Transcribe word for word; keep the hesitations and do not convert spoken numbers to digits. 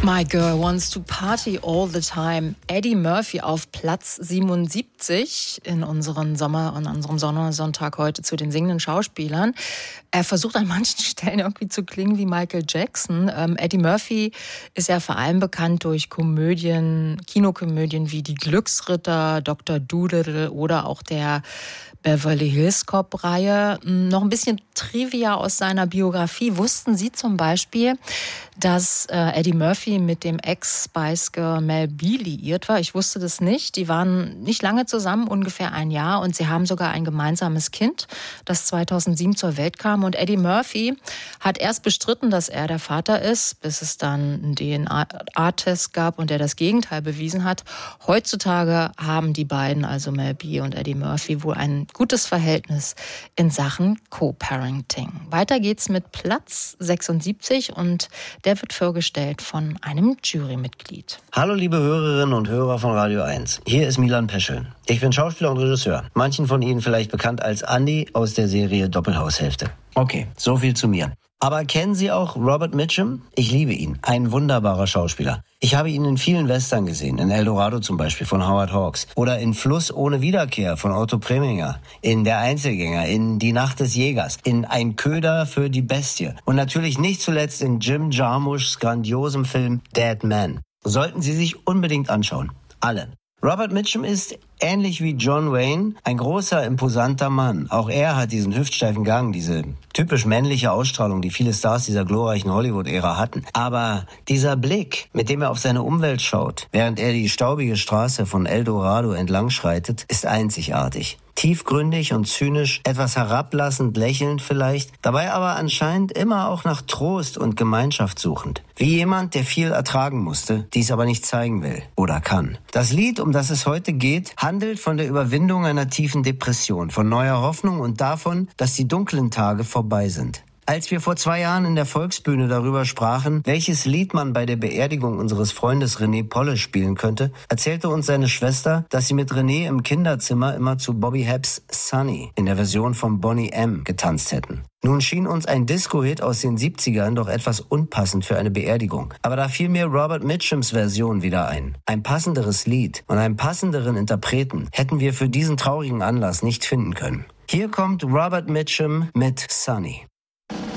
My Girl Wants to Party All the Time. Eddie Murphy auf Platz siebenundsiebzig in unserem Sommer, in unserem Sommersonntag heute zu den singenden Schauspielern. Er versucht an manchen Stellen irgendwie zu klingen wie Michael Jackson. Ähm, Eddie Murphy ist ja vor allem bekannt durch Komödien, Kinokomödien wie Die Glücksritter, Doktor Dolittle oder auch der Beverly Hills Cop-Reihe. Noch ein bisschen Trivia aus seiner Biografie. Wussten Sie zum Beispiel, dass äh, Eddie Murphy mit dem Ex-Spice Girl Mel B liiert war? Ich wusste das nicht. Die waren nicht lange zusammen, ungefähr ein Jahr. Und sie haben sogar ein gemeinsames Kind, das zweitausendsieben zur Welt kam. Und Eddie Murphy hat erst bestritten, dass er der Vater ist, bis es dann einen D N A-Test gab und der das Gegenteil bewiesen hat. Heutzutage haben die beiden, also Mel B und Eddie Murphy, wohl ein gutes Verhältnis in Sachen Co-Parenting. Weiter geht's mit Platz sechsundsiebzig und der wird vorgestellt von einem Jurymitglied. Hallo liebe Hörerinnen und Hörer von Radio eins. Hier ist Milan Peschel. Ich bin Schauspieler und Regisseur. Manchen von Ihnen vielleicht bekannt als Andy aus der Serie Doppelhaushälfte. Okay, so viel zu mir. Aber kennen Sie auch Robert Mitchum? Ich liebe ihn. Ein wunderbarer Schauspieler. Ich habe ihn in vielen Western gesehen. In El Dorado zum Beispiel von Howard Hawks. Oder in Fluss ohne Wiederkehr von Otto Preminger. In Der Einzelgänger. In Die Nacht des Jägers. In Ein Köder für die Bestie. Und natürlich nicht zuletzt in Jim Jarmuschs grandiosem Film Dead Man. Sollten Sie sich unbedingt anschauen. Alle. Robert Mitchum ist, ähnlich wie John Wayne, ein großer, imposanter Mann. Auch er hat diesen hüftsteifen Gang, diese typisch männliche Ausstrahlung, die viele Stars dieser glorreichen Hollywood-Ära hatten. Aber dieser Blick, mit dem er auf seine Umwelt schaut, während er die staubige Straße von El Dorado entlang schreitet, ist einzigartig. Tiefgründig und zynisch, etwas herablassend, lächelnd vielleicht, dabei aber anscheinend immer auch nach Trost und Gemeinschaft suchend. Wie jemand, der viel ertragen musste, dies aber nicht zeigen will oder kann. Das Lied, um das es heute geht, handelt von der Überwindung einer tiefen Depression, von neuer Hoffnung und davon, dass die dunklen Tage vorbei sind. Als wir vor zwei Jahren in der Volksbühne darüber sprachen, welches Lied man bei der Beerdigung unseres Freundes René Polle spielen könnte, erzählte uns seine Schwester, dass sie mit René im Kinderzimmer immer zu Bobby Hebs Sunny in der Version von Boney M. getanzt hätten. Nun schien uns ein Disco-Hit aus den siebzigern doch etwas unpassend für eine Beerdigung. Aber da fiel mir Robert Mitchums Version wieder ein. Ein passenderes Lied und einen passenderen Interpreten hätten wir für diesen traurigen Anlass nicht finden können. Hier kommt Robert Mitchum mit Sunny.